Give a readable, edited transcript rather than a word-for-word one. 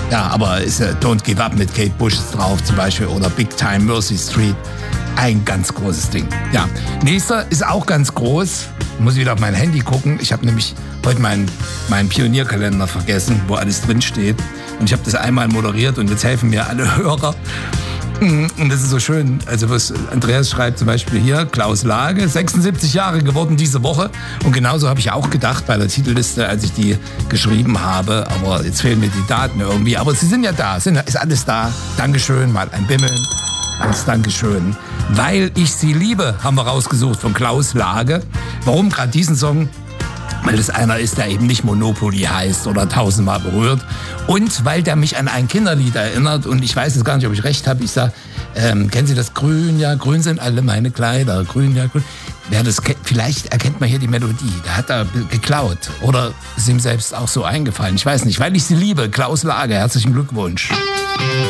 Ja, aber ist Don't Give Up mit Kate Bush ist drauf zum Beispiel oder Big Time Mercy Street. Ein ganz großes Ding. Ja, nächster ist auch ganz groß. Muss ich wieder auf mein Handy gucken. Ich habe nämlich heute meinen Pionierkalender vergessen, wo alles drin steht. Und ich habe das einmal moderiert und jetzt helfen mir alle Hörer. Und das ist so schön. Also was Andreas schreibt zum Beispiel hier, Klaus Lage, 76 Jahre geworden diese Woche. Und genauso habe ich auch gedacht bei der Titelliste, als ich die geschrieben habe. Aber jetzt fehlen mir die Daten irgendwie. Aber sie sind ja da, ist alles da. Dankeschön, mal ein Bimmeln. Als Dankeschön. Weil ich sie liebe, haben wir rausgesucht von Klaus Lage. Warum gerade diesen Song? Weil das einer ist, der eben nicht Monopoly heißt oder tausendmal berührt. Und weil der mich an ein Kinderlied erinnert. Und ich weiß jetzt gar nicht, ob ich recht habe. Ich sage, kennen Sie das? Grün, ja, grün sind alle meine Kleider. Grün, ja, grün. Wer das kennt, vielleicht erkennt man hier die Melodie. Da hat er geklaut. Oder ist ihm selbst auch so eingefallen. Ich weiß nicht, weil ich sie liebe. Klaus Lage, herzlichen Glückwunsch.